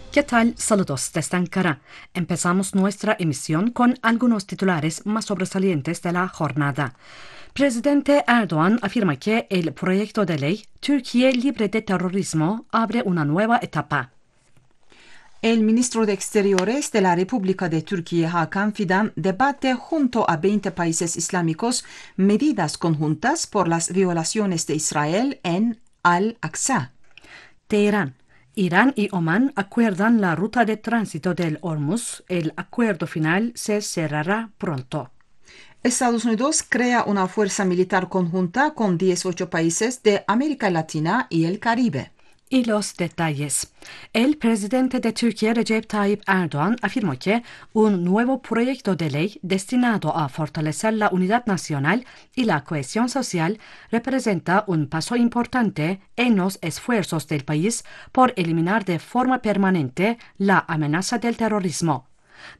¿Qué tal? Saludos desde Ankara. Empezamos nuestra emisión con algunos titulares más sobresalientes de la jornada. Presidente Erdoğan afirma que el proyecto de ley Türkiye libre de terrorismo abre una nueva etapa. El ministro de Exteriores de la República de Turquía, Hakan Fidan, debate junto a 20 países islámicos medidas conjuntas por las violaciones de Israel en Al-Aqsa. Teherán. Irán y Omán acuerdan la ruta de tránsito del Hormuz. El acuerdo final se cerrará pronto. Estados Unidos crea una fuerza militar conjunta con 18 países de América Latina y el Caribe. Y los detalles. El presidente de Turquía, Recep Tayyip Erdoğan, afirmó que un nuevo proyecto de ley destinado a fortalecer la unidad nacional y la cohesión social representa un paso importante en los esfuerzos del país por eliminar de forma permanente la amenaza del terrorismo.